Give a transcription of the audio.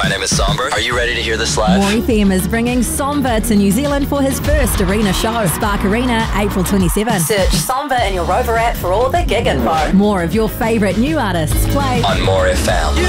my name is Somber. Are you ready to hear this live? More FM is bringing Somber to New Zealand for his first arena show. Spark Arena, April 27. Search Somber in your Rover app for all the gig info. More of your favourite new artists play on More FM.